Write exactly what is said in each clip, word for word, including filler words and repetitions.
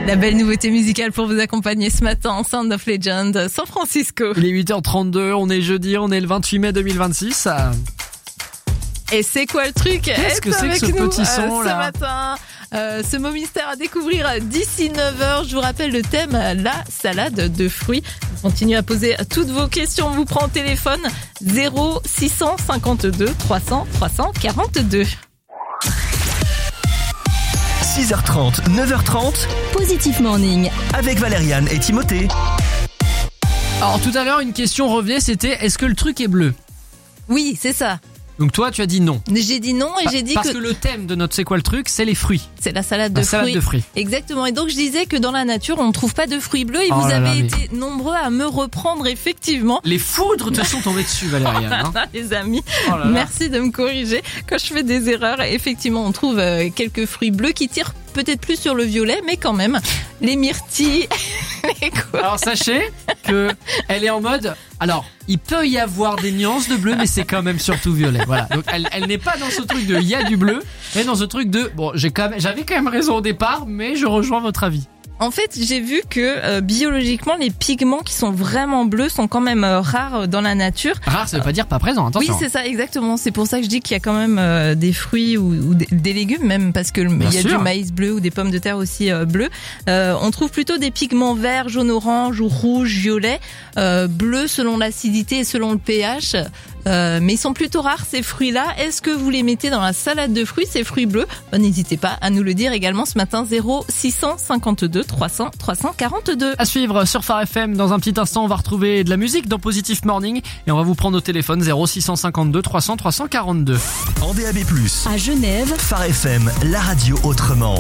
La belle nouveauté musicale pour vous accompagner ce matin, Sound of Legend, San Francisco. Il est huit heures trente-deux, on est jeudi, on est le vingt-huit mai deux mille vingt-six. Et c'est quoi le truc? Qu'est-ce que c'est que ce petit son euh, là ce matin euh, Ce mot mystère à découvrir d'ici neuf heures. Je vous rappelle le thème, la salade de fruits. Vous continuez à poser toutes vos questions. On vous prend au téléphone zéro six cent cinquante-deux trois cents trois cent quarante-deux. six heures trente, neuf heures trente, Positif Morning avec Valériane et Timothée. Alors tout à l'heure, une question revenait, c'était est-ce que le truc est bleu? Oui, c'est ça. Donc toi, tu as dit non. J'ai dit non et Pa- j'ai dit parce que... que le thème de notre C'est quoi le truc, c'est les fruits. C'est la salade de La salade fruits. de fruits. Exactement. Et donc je disais que dans la nature, on ne trouve pas de fruits bleus et Oh vous là avez là, mais- été nombreux à me reprendre effectivement. Les foudres te sont tombées dessus, Valériane. Hein. Les amis, Oh là là. merci de me corriger quand je fais des erreurs. Effectivement, on trouve euh, quelques fruits bleus qui tirent peut-être plus sur le violet, mais quand même, les myrtilles, les quoi. Alors sachez que elle est en mode. Alors, il peut y avoir des nuances de bleu, mais c'est quand même surtout violet. Voilà. Donc elle, elle n'est pas dans ce truc de il y a du bleu, mais dans ce truc de bon, j'ai quand même, j'avais quand même raison au départ, mais je rejoins votre avis. En fait, j'ai vu que euh, biologiquement, les pigments qui sont vraiment bleus sont quand même euh, rares dans la nature. Rare, ça veut pas dire pas présent. Attention. Oui, c'est ça, exactement. C'est pour ça que je dis qu'il y a quand même euh, des fruits ou, ou des, des légumes, même parce que Bien il y a sûr. du maïs bleu ou des pommes de terre aussi euh, bleues. Euh, on trouve plutôt des pigments verts, jaune, orange ou rouge, violet, euh, bleu selon l'acidité et selon le pH. Euh, mais ils sont plutôt rares ces fruits-là. Est-ce que vous les mettez dans la salade de fruits, ces fruits bleus? Ben, n'hésitez pas à nous le dire également ce matin. Zéro six cent cinquante-deux trois cents trois cent quarante-deux. À suivre sur Phare F M. Dans un petit instant, on va retrouver de la musique dans Positif Morning et on va vous prendre au téléphone zéro six cent cinquante-deux trois cents trois cent quarante-deux. En D A B plus, à Genève, Phare F M, la radio autrement.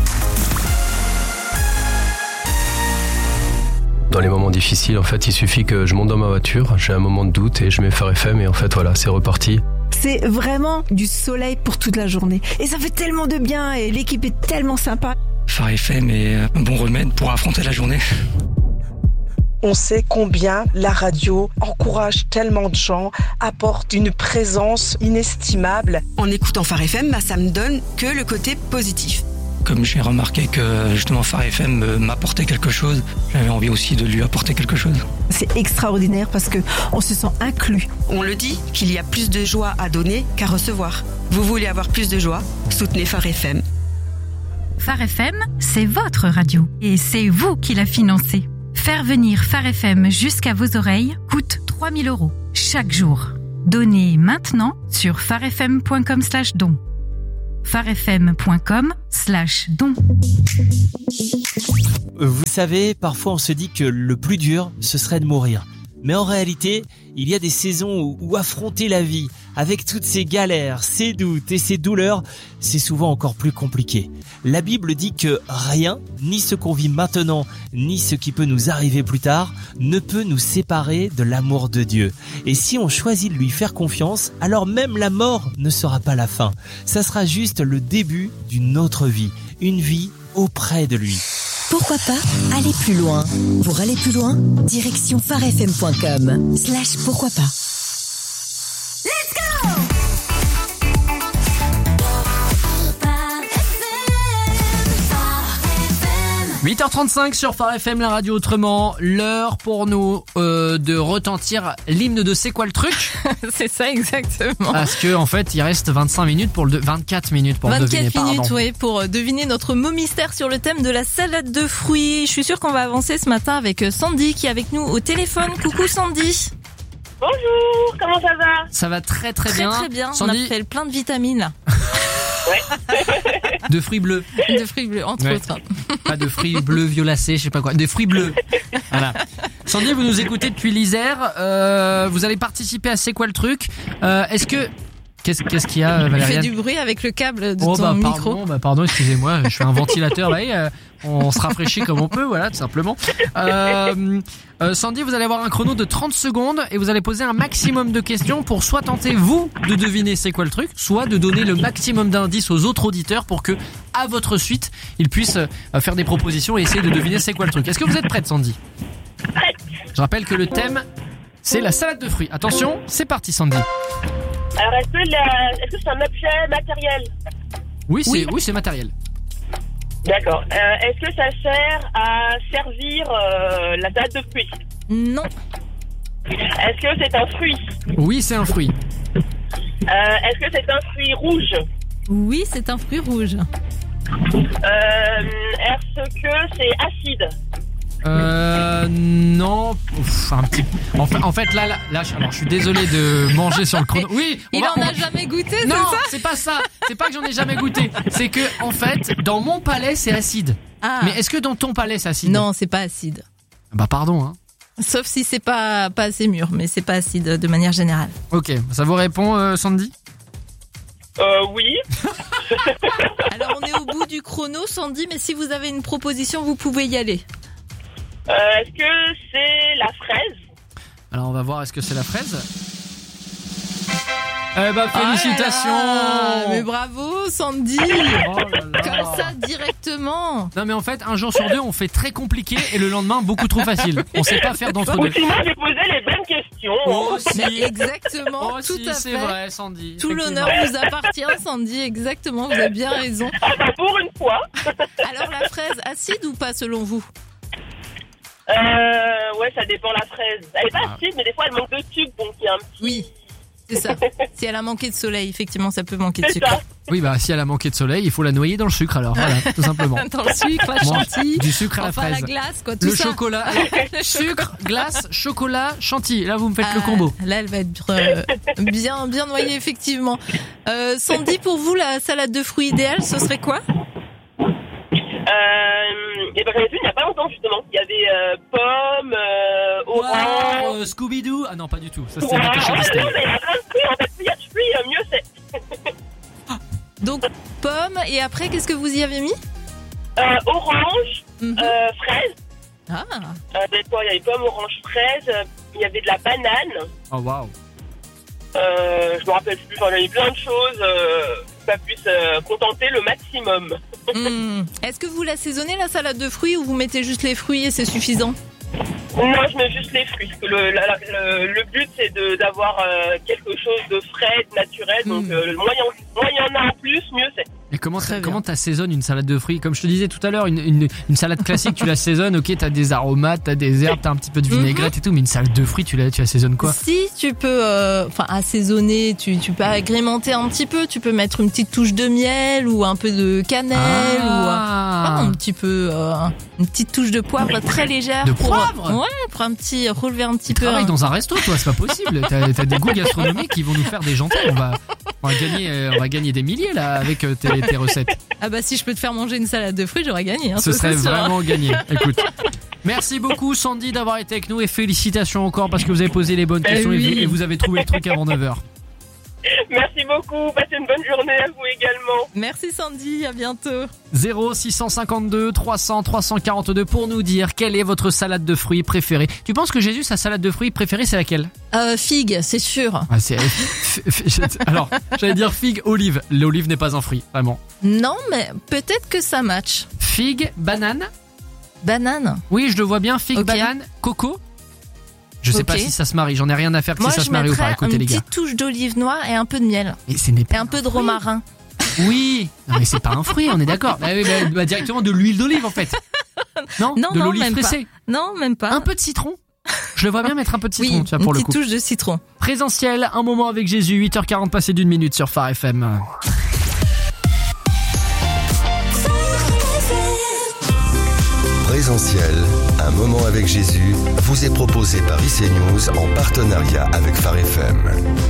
Dans les moments difficiles, en fait, il suffit que je monte dans ma voiture, j'ai un moment de doute et je mets Phare F M et en fait, voilà, c'est reparti. C'est vraiment du soleil pour toute la journée. Et ça fait tellement de bien et l'équipe est tellement sympa. Phare F M est un bon remède pour affronter la journée. On sait combien la radio encourage tellement de gens, apporte une présence inestimable. En écoutant Phare F M, bah, ça me donne que le côté positif. Comme j'ai remarqué que justement Phare F M m'apportait quelque chose, j'avais envie aussi de lui apporter quelque chose. C'est extraordinaire parce que on se sent inclus. On le dit qu'il y a plus de joie à donner qu'à recevoir. Vous voulez avoir plus de joie? Soutenez Phare F M. Phare F M, c'est votre radio et c'est vous qui la financez. Faire venir Phare F M jusqu'à vos oreilles coûte trois mille euros chaque jour. Donnez maintenant sur pharefm.com slash don. pharefm.com slash don. Vous savez, parfois on se dit que le plus dur, ce serait de mourir. Mais en réalité, il y a des saisons où, où affronter la vie, avec toutes ces galères, ces doutes et ces douleurs, c'est souvent encore plus compliqué. La Bible dit que rien, ni ce qu'on vit maintenant, ni ce qui peut nous arriver plus tard, ne peut nous séparer de l'amour de Dieu. Et si on choisit de lui faire confiance, alors même la mort ne sera pas la fin. Ça sera juste le début d'une autre vie, une vie auprès de lui. pourquoi pas aller plus loin. Pour aller plus loin, direction pharefm.com slash pourquoi pas. Let's go! huit heures trente-cinq sur Phare F M, la radio autrement. L'heure pour nous euh, de retentir l'hymne de C'est quoi le truc? C'est ça exactement. Parce que en fait, il reste vingt-cinq minutes pour le de... vingt-quatre minutes pour le deviner. vingt-quatre minutes, pardon. oui, pour deviner notre mot mystère sur le thème de la salade de fruits. Je suis sûre qu'on va avancer ce matin avec Sandy qui est avec nous au téléphone. Coucou Sandy. Bonjour, comment ça va? Ça va très très, Très bien. très bien. Sandy... On a fait plein de vitamines là. Ouais. De fruits bleus. De fruits bleus, entre Ouais. autres. Pas de fruits bleus violacés, je sais pas quoi. Des fruits bleus. Voilà. Sandy, vous nous écoutez depuis l'Isère. Euh, vous allez participer à C'est quoi le truc? euh, Est-ce que... Qu'est-ce, qu'est-ce qu'il y a, Il Valériane? fait du bruit avec le câble de Oh ton bah micro. pardon, bah pardon, excusez-moi, je suis un ventilateur, bah, euh, on se rafraîchit comme on peut, voilà, tout simplement. Euh, euh, Sandy, vous allez avoir un chrono de trente secondes et vous allez poser un maximum de questions pour soit tenter vous de deviner c'est quoi le truc, soit de donner le maximum d'indices aux autres auditeurs pour que, à votre suite, ils puissent euh, faire des propositions et essayer de deviner c'est quoi le truc. Est-ce que vous êtes prête, Sandy? Prête. Je rappelle que le thème, c'est la salade de fruits. Attention, c'est parti, Sandy. Alors, est-ce que, la... est-ce que c'est un objet matériel? Oui, c'est, Oui. oui, c'est matériel. D'accord. Euh, est-ce que ça sert à servir euh, la salade de fruits? Non. Est-ce que c'est un fruit? Oui, c'est un fruit. Euh, est-ce que c'est un fruit rouge? Oui, c'est un fruit rouge. Euh, est-ce que c'est acide? Euh, non. Ouf, un petit... en, fait, en fait, là, là, là, alors, je suis désolé de manger sur le chrono. Oui, il va, en a on... jamais goûté, non, c'est ça? c'est pas ça. C'est pas que j'en ai jamais goûté. C'est que, en fait, dans mon palais, c'est acide. Ah. Mais est-ce que dans ton palais, c'est acide? Non, c'est pas acide. Bah, pardon, hein. Sauf si c'est pas, pas assez mûr, mais c'est pas acide de manière générale. Ok, ça vous répond, euh, Sandy? Euh, oui. Alors, on est au bout du chrono, Sandy, mais si vous avez une proposition, vous pouvez y aller. Euh, est-ce que c'est la fraise? Alors, on va voir, est-ce que c'est la fraise? Eh bah, félicitations! Ah, mais bravo, Sandy! Oh là là. Comme ça, directement! Non, mais en fait, un jour sur deux, on fait très compliqué et le lendemain, beaucoup trop facile. On sait pas faire d'entre deux. Sinon, j'ai posé les bonnes questions. Oh, si. Mais exactement, Oh, tout si, à c'est fait. vrai, Sandy. Tout l'honneur vous appartient, Sandy, exactement, vous avez bien raison. Ah bah, pour une fois. Alors, la fraise, acide ou pas, selon vous? Euh, ouais, ça dépend la fraise. Elle est pas acide, mais des fois, elle manque de sucre, donc il y a un petit... Oui. C'est ça. Si elle a manqué de soleil, effectivement, ça peut manquer de C'est sucre. ça. Oui, bah, si elle a manqué de soleil, il faut la noyer dans le sucre, alors, voilà, tout simplement. Dans le sucre, la Bon, chantilly. du sucre à la enfin, fraise. la glace, quoi, tout Le ça. chocolat. Le Sucre, glace, chocolat, chantilly. Là, vous me faites Ah, le combo. Là, elle va être euh, bien, bien noyée, effectivement. Euh, Sandy, pour vous, la salade de fruits idéale, ce serait quoi? Euh, et ben, j'en ai vu il y a pas longtemps, justement. Il y avait euh, pommes, euh, oranges... Wow, euh, Scooby-Doo. Ah non, pas du tout. Ça, Ouais, c'est Natasha ouais, Distel. non, mais il y a plein de fruits, en fait. Plus il y a de fruits, euh, mieux c'est. Donc, pommes, et après, qu'est-ce que vous y avez mis? Euh, orange, Mhm. euh, fraise. Ah, Euh, il y avait quoi? Il y avait pommes, orange, fraise. euh, Il y avait de la banane. Oh, waouh. Euh, je me rappelle plus. Enfin, il y avait plein de choses. Euh, que ça puisse euh, contenter le maximum. hmm. Est-ce que vous l'assaisonnez, la salade de fruits, ou vous mettez juste les fruits et c'est suffisant? Non, je mets juste les fruits. Le, la- la- le, le but, c'est de, d'avoir euh, quelque chose de frais, de naturel. Donc, Mm. euh, moins il y en- moins il y en a en plus, mieux c'est. Et comment Très bien. comment t'assaisonnes une salade de fruits? Comme je te disais tout à l'heure, une, une, une salade classique, tu l'assaisonnes, ok, t'as des aromates, t'as des herbes, t'as un petit peu de vinaigrette et tout, mais une salade de fruits, tu la, tu assaisonnes quoi? Si tu peux, euh, enfin assaisonner, tu, tu peux agrémenter un petit peu. Tu peux mettre une petite touche de miel ou un peu de cannelle ou euh, Ah. un petit peu, euh, une petite touche de poivre très légère. De pour, poivre Ouais, pour un petit relever un petit Tu peu. travailles hein. dans un resto, toi, c'est pas possible. T'as, t'as des goûts gastronomiques qui vont nous faire des gentils. On va, on va gagner, euh, on va gagner des milliers là avec euh, tes, tes recettes. Ah bah si je peux te faire manger une salade de fruits, j'aurais gagné. Hein, Ce ça, serait c'est sûr, hein. vraiment gagné. Écoute. Merci beaucoup Sandy d'avoir été avec nous et félicitations encore parce que vous avez posé les bonnes Eh questions et, oui. vous, et vous avez trouvé le truc avant neuf heures. Merci beaucoup. Passez une bonne journée à vous également. Merci Sandy, à bientôt. zéro six cent cinquante-deux trois cents trois cent quarante-deux pour nous dire quelle est votre salade de fruits préférée. Tu penses que Jésus, sa salade de fruits préférée, c'est laquelle? Euh, figue, c'est sûr. Ah, c'est... f- f- Alors, j'allais dire figue, olive. L'olive n'est pas un fruit, vraiment. Non, mais peut-être que ça match. Figue, banane. Banane. Oui, je le vois bien. Figue, Ok. banane, coco. Je sais Ok. pas si ça se marie. J'en ai rien à faire que Moi, si ça je se marie ou mettrais pas. Écoutez une les gars. petite touche d'olive noire et un peu de miel. Et ce n'est Et pas un peu de romarin. Oui, non, mais c'est pas un fruit, on est d'accord. Bah oui, bah, bah, directement de l'huile d'olive en fait. Non, Non, de non, l'olive même pas. pressée. Non, même pas. Un peu de citron. Je le vois bien mettre un peu de citron, oui, tu vois, pour une le coup. petite touche de citron. Présentiel, un moment avec Jésus, huit heures quarante passé d'une minute sur Phare F M. Présentiel, un moment avec Jésus, vous est proposé par I C News en partenariat avec Phare F M.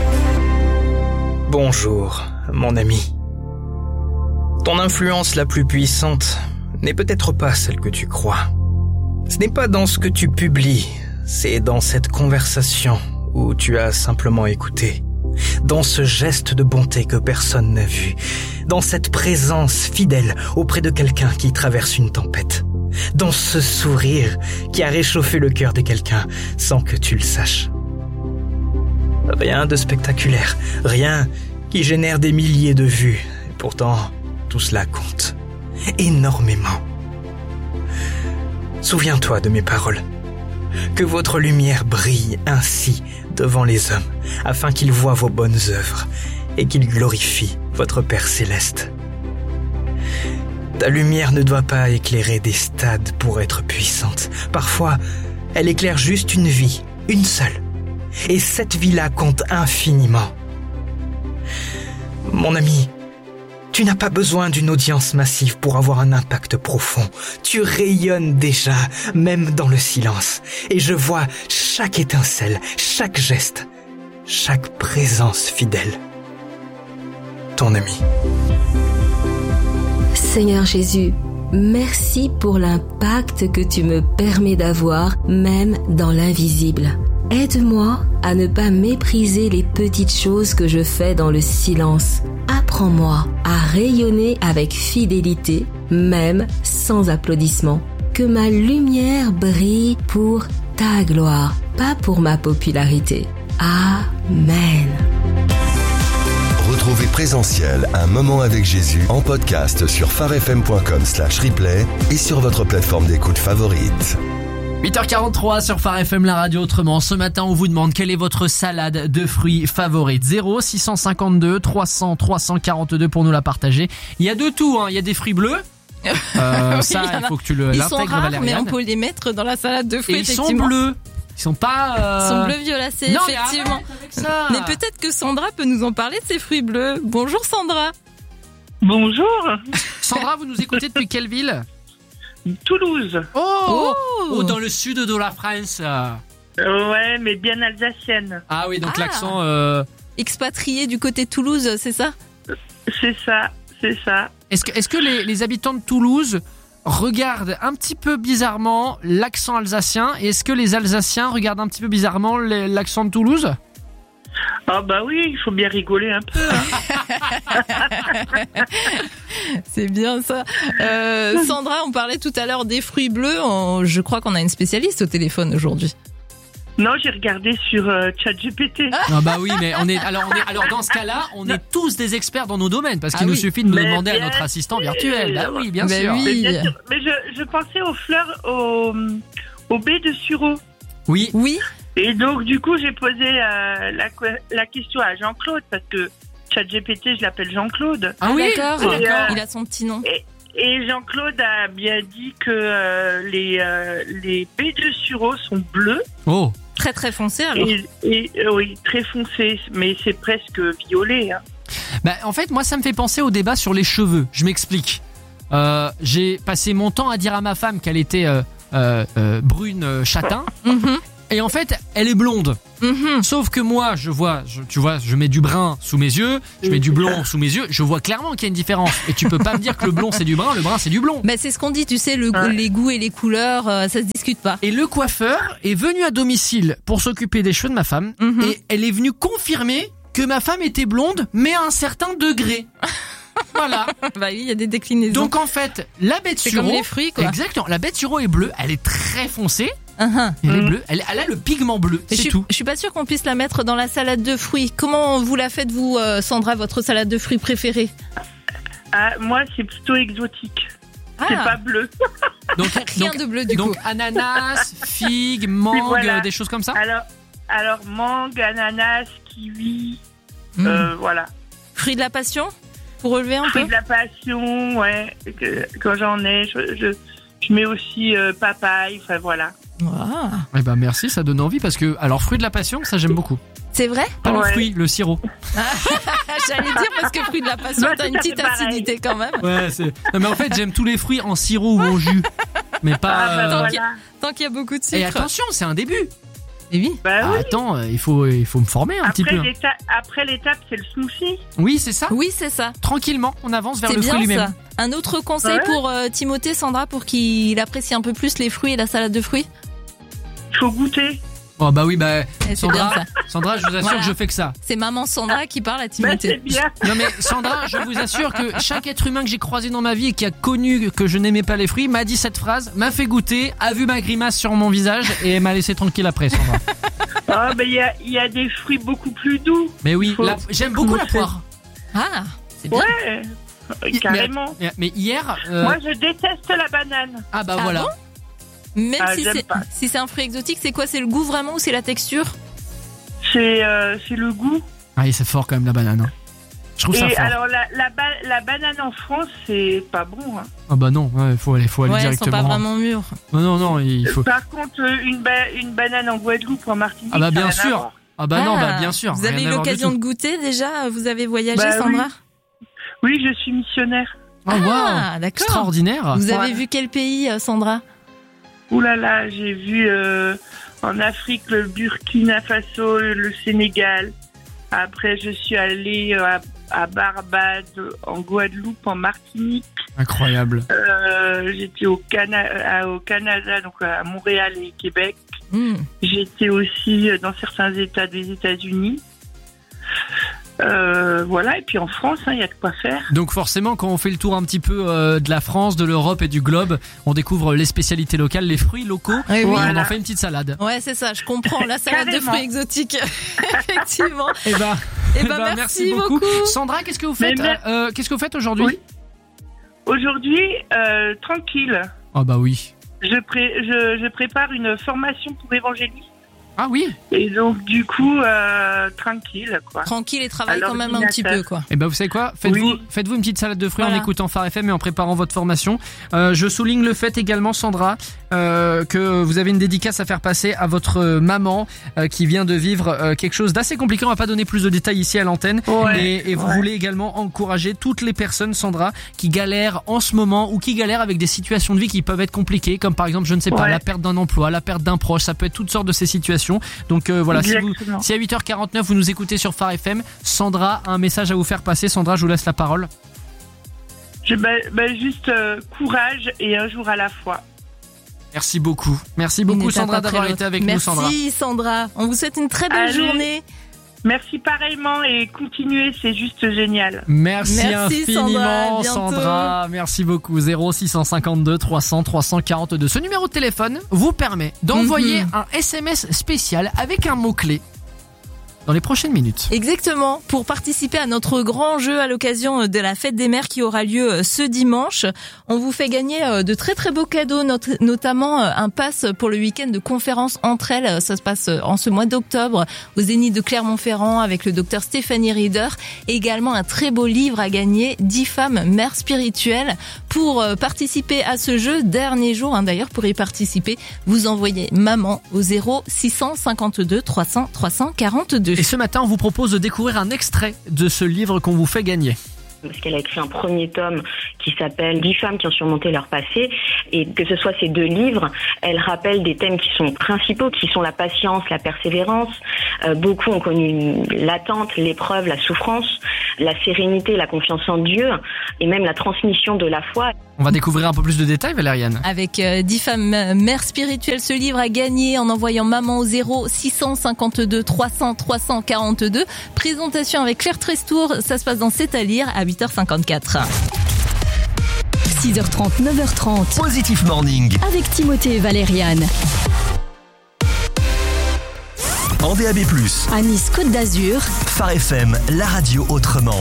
Bonjour, mon ami. Ton influence la plus puissante n'est peut-être pas celle que tu crois. Ce n'est pas dans ce que tu publies, c'est dans cette conversation où tu as simplement écouté, dans ce geste de bonté que personne n'a vu, dans cette présence fidèle auprès de quelqu'un qui traverse une tempête, dans ce sourire qui a réchauffé le cœur de quelqu'un sans que tu le saches. Rien de spectaculaire, rien qui génère des milliers de vues. Et pourtant, tout cela compte énormément. Souviens-toi de mes paroles. Que votre lumière brille ainsi devant les hommes, afin qu'ils voient vos bonnes œuvres et qu'ils glorifient votre Père céleste. Ta lumière ne doit pas éclairer des stades pour être puissante. Parfois, elle éclaire juste une vie, une seule. Et cette vie-là compte infiniment. Mon ami, tu n'as pas besoin d'une audience massive pour avoir un impact profond. Tu rayonnes déjà, même dans le silence. Et je vois chaque étincelle, chaque geste, chaque présence fidèle. Ton ami. Seigneur Jésus, merci pour l'impact que tu me permets d'avoir, même dans l'invisible. Aide-moi à ne pas mépriser les petites choses que je fais dans le silence. Apprends-moi à rayonner avec fidélité, même sans applaudissements. Que ma lumière brille pour ta gloire, pas pour ma popularité. Amen. Retrouvez Présentiel, un moment avec Jésus en podcast sur farfm.com slash replay et sur votre plateforme d'écoute favorite. huit heures quarante-trois sur Phare F M, la radio autrement. Ce matin, on vous demande quelle est votre salade de fruits favorite. zéro six cent cinquante-deux trois cents trois cent quarante-deux pour nous la partager. Il y a de tout, hein. Il y a des fruits bleus. Euh, Oui, ça, il y en il a. faut que tu le Ils l'intègres, sont rares, Valériane. mais on peut les mettre dans la salade de fruits. Et ils sont effectivement. bleus. Ils sont pas... Euh... Ils sont bleu violacés, Non, mais effectivement. arrête avec ça. Mais peut-être que Sandra peut nous en parler de ces fruits bleus. Bonjour Sandra. Bonjour. Sandra, vous nous écoutez depuis quelle ville? Toulouse. Oh, oh, dans le sud de la France. Ouais, mais bien alsacienne. Ah oui, donc Ah. l'accent... Euh... Expatrié du côté de Toulouse, c'est ça? C'est ça, c'est ça. Est-ce que, est-ce que les, les habitants de Toulouse regardent un petit peu bizarrement l'accent alsacien? Et est-ce que les Alsaciens regardent un petit peu bizarrement les- l'accent de Toulouse? Ah bah oui, il faut bien rigoler un peu. Hein. C'est bien ça. Euh, Sandra, on parlait tout à l'heure des fruits bleus. On- je crois qu'on a une spécialiste au téléphone aujourd'hui. Non, j'ai regardé sur euh, ChatGPT. Non bah oui, mais on est alors on est alors dans ce cas-là, on est tous des experts dans nos domaines parce qu'il Ah nous oui. suffit de nous Mais demander à bien notre assistant sûr. virtuel. Bah oui, bien Bah sûr. oui. Mais, bien sûr. Mais je, je pensais aux fleurs, au, au baie de sureau. Oui. Oui. Et donc, du coup, j'ai posé euh, la, que- la question à Jean-Claude, parce que ChatGPT, je l'appelle Jean-Claude. Ah oui. D'accord. Et, euh, Il a son petit nom. Et, et Jean-Claude a bien dit que euh, les, euh, les baies de sureau sont bleues. Oh. Très très foncé alors. Et, et, euh, oui, très foncées, mais c'est presque violet. Hein. Bah en fait, moi ça me fait penser au débat sur les cheveux. Je m'explique. Euh, j'ai passé mon temps à dire à ma femme qu'elle était euh, euh, euh, brune euh, châtain. Mhm. Et en fait, elle est blonde. Mhm. Sauf que moi, je vois, je, tu vois, je mets du brun sous mes yeux, je mets du blond sous mes yeux, je vois clairement qu'il y a une différence. Et tu peux pas me dire que le blond c'est du brun, le brun c'est du blond. Bah, c'est ce qu'on dit, tu sais, le, Ouais. les goûts et les couleurs, euh, ça se discute pas. Et le coiffeur est venu à domicile pour s'occuper des cheveux de ma femme. Mhm. Et elle est venue confirmer que ma femme était blonde, mais à un certain degré. Voilà. Bah oui, il y a des déclinaisons. Donc en fait, la baie de c'est sureau... comme les fruits quoi. Exactement. La baie de sureau est bleue, elle est très foncée. Uh-huh. Elle est Mhm. bleue, elle, elle a le pigment bleu, Mais c'est je suis, tout. je suis pas sûre qu'on puisse la mettre dans la salade de fruits. Comment vous la faites vous, euh, Sandra, votre salade de fruits préférée? Ah, moi, c'est plutôt exotique. C'est Ah, pas bleu. Donc, rien donc, de bleu du donc coup. ananas, figue, mangue, voilà. des choses comme ça. Alors, alors mangue, ananas, kiwi, Mm. euh, voilà. Fruits de la passion pour relever un Fruits peu. de la passion, ouais. que- quand j'en ai, je, je, je mets aussi euh, papaye, enfin voilà. Ah. Eh ben merci, ça donne envie parce que alors fruit de la passion, ça j'aime beaucoup. C'est vrai? Pas le Ouais. fruit, le sirop. J'allais dire parce que fruits de la passion, Bah, t'as tout une à fait petite pareil. acidité quand même. Ouais, c'est. Non mais en fait j'aime tous les fruits en sirop ou en jus, mais pas. Ah, bah, euh, Tant voilà. Tant qu'il y a beaucoup de Et sucre. attention, c'est un début. Et oui. Bah Ah, oui. attends, euh, il faut il faut me former un petit Après, peu. l'étape, après l'étape, c'est le smoothie. Oui, c'est ça. Oui, c'est ça. Tranquillement, on avance vers C'est le fruit bien lui-même. ça. Un autre conseil Ouais. pour euh, Timothée, Sandra, pour qu'il apprécie un peu plus les fruits et la salade de fruits? Il faut goûter. Oh bah oui, bah Eh, c'est Sandra, bien ça. Sandra, je vous assure Voilà. que je fais que ça. C'est maman Sandra qui parle à Bah, c'est Timothée. bien. Non mais Sandra, je vous assure que chaque être humain que j'ai croisé dans ma vie et qui a connu que je n'aimais pas les fruits m'a dit cette phrase, m'a fait goûter, a vu ma grimace sur mon visage et m'a laissé tranquille après, Sandra. Ah, ben, il y a, il y a des fruits beaucoup plus doux. Mais oui, Faut- la- j'aime beaucoup la goûter. poire. Ah, c'est bien. Ouais, euh, carrément. Mais, mais hier, euh, Moi, je déteste la banane. ah bah Ah voilà. bon Même Ah, si j'aime c'est pas. si c'est un fruit exotique, c'est quoi? C'est le goût vraiment ou c'est la texture? C'est euh, c'est le goût. Ah, c'est fort quand même la banane. hein. Je trouve Et ça fort. alors, la, la, ba- la banane en France, c'est pas bon. Hein. Ah bah non, il ouais, faut aller, faut aller Ouais, elles directement. sont pas vraiment mûres. Non, non, non, il faut. Par contre, euh, une, ba- une banane en Guadeloupe ou en Martinique, Ah bah bien ça n'a rien à sûr. voir. Ah bah non, bah bien sûr. Vous avez rien eu à voir du l'occasion tout. de goûter déjà? Vous avez voyagé, Bah Sandra? Oui. Oui, je suis missionnaire. Oh wow, Ah, d'accord. extraordinaire. Vous avez Ouais. vu quel pays, euh, Sandra? Ouh là là, j'ai vu euh, en Afrique le Burkina Faso, le Sénégal. Après, je suis allée à, à Barbade, en Guadeloupe, en Martinique. Incroyable. Euh, j'étais au, Cana- à- au Canada, donc à Montréal et Québec. Mmh. J'étais aussi dans certains États des États-Unis. Euh, voilà, et puis en France, il hein, y a de quoi faire. Donc forcément, quand on fait le tour un petit peu euh, de la France, de l'Europe et du globe, on découvre les spécialités locales, les fruits locaux, Oui, et oui. on Voilà. en fait une petite salade. Ouais, c'est ça, je comprends. La salade de Carrément. fruits exotiques. Effectivement. Eh ben, Eh ben, eh ben, merci beaucoup. Sandra, qu'est-ce que vous faites Mais euh, Qu'est-ce que vous faites aujourd'hui? Oui. Aujourd'hui, euh, tranquille. Ah bah oui. Je, pré- je, je prépare une formation pour évangéliste. Ah oui. Et donc, du coup, euh, tranquille, quoi. Tranquille et travaille À quand même un petit peu, quoi. Eh ben vous savez quoi, faites-vous Oui. faites-vous une petite salade de fruits Voilà. en écoutant Phare F M et en préparant votre formation. Euh, je souligne le fait également, Sandra, euh, que vous avez une dédicace à faire passer à votre maman euh, qui vient de vivre euh, quelque chose d'assez compliqué. On va pas donner plus de détails ici à l'antenne. Ouais. Et, et vous Ouais. voulez également encourager toutes les personnes, Sandra, qui galèrent en ce moment ou qui galèrent avec des situations de vie qui peuvent être compliquées, comme par exemple, je ne sais pas, Ouais. la perte d'un emploi, la perte d'un proche. Ça peut être toutes sortes de ces situations. Donc euh, voilà, si, vous, Exactement. si à huit heures quarante-neuf vous nous écoutez sur Phare F M, Sandra a un message à vous faire passer. Sandra, je vous laisse la parole. Je, bah, bah, juste euh, courage et un jour à la fois. Merci beaucoup. Merci Une beaucoup étape Sandra après d'avoir l'autre. été avec Merci, nous, Sandra. Sandra. On vous souhaite une très belle Allez. journée. Merci pareillement et continuez, c'est juste génial. Merci, Merci, infiniment Sandra. À bientôt. Sandra. Merci beaucoup. zéro six cent cinquante-deux trois cents trois cent quarante-deux. Ce numéro de téléphone vous permet d'envoyer Mhm. un S M S spécial avec un mot-clé dans les prochaines minutes. Exactement, pour participer à notre grand jeu à l'occasion de la fête des mères qui aura lieu ce dimanche. On vous fait gagner de très très beaux cadeaux, not- notamment un pass pour le week-end de conférence entre elles. Ça se passe en ce mois d'octobre au Zénith de Clermont-Ferrand avec le docteur Stéphanie Rieder. Également un très beau livre à gagner, dix femmes mères spirituelles. Pour participer à ce jeu, dernier jour hein, d'ailleurs, pour y participer, vous envoyez maman au zéro six cent cinquante-deux trois cents trois cent quarante-deux. Et ce matin, on vous propose de découvrir un extrait de ce livre qu'on vous fait gagner. Parce qu'elle a écrit un premier tome qui s'appelle « Dix femmes qui ont surmonté leur passé ». Et que ce soit ces deux livres, elle rappelle des thèmes qui sont principaux, qui sont la patience, la persévérance. Euh, beaucoup ont connu l'attente, l'épreuve, la souffrance, la sérénité, la confiance en Dieu et même la transmission de la foi. On va découvrir un peu plus de détails, Valériane. Avec euh, dix femmes euh, mères spirituelles, ce livre a gagné en envoyant maman au zéro six cent cinquante-deux trois cents trois cent quarante-deux. Présentation avec Claire Trestour, ça se passe dans C'est à lire à huit heures cinquante-quatre. six heures trente, neuf heures trente. Positive Morning. Avec Timothée et Valériane. En D A B plus, À Nice, Côte d'Azur. Phare F M, la radio autrement.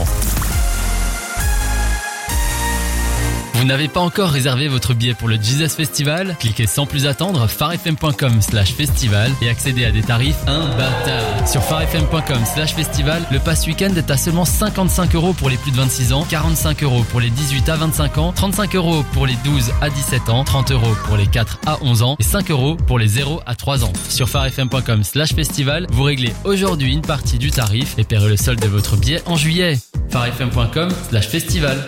Vous n'avez pas encore réservé votre billet pour le Jesus Festival? Cliquez sans plus attendre pharefm.com slash festival et accédez à des tarifs imbattables. Sur pharefm.com slash festival, le pass week-end est à seulement cinquante-cinq euros pour les plus de vingt-six ans, quarante-cinq euros pour les dix-huit à vingt-cinq ans, trente-cinq euros pour les douze à dix-sept ans, trente euros pour les quatre à onze ans et cinq euros pour les zéro à trois ans. Sur pharefm.com slash festival, vous réglez aujourd'hui une partie du tarif et paierez le solde de votre billet en juillet. pharefm.com slash festival.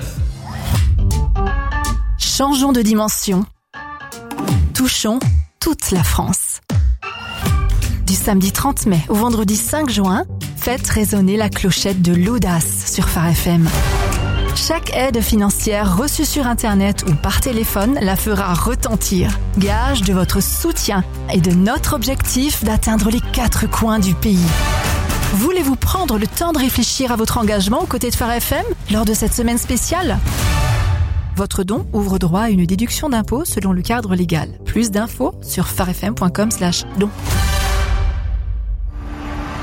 Changeons de dimension. Touchons toute la France. Du samedi trente mai au vendredi cinq juin, faites résonner la clochette de l'audace sur Phare F M. Chaque aide financière reçue sur Internet ou par téléphone la fera retentir. Gage de votre soutien et de notre objectif d'atteindre les quatre coins du pays. Voulez-vous prendre le temps de réfléchir à votre engagement aux côtés de Phare F M lors de cette semaine spéciale ? Votre don ouvre droit à une déduction d'impôt selon le cadre légal. Plus d'infos sur pharefm.com slash don.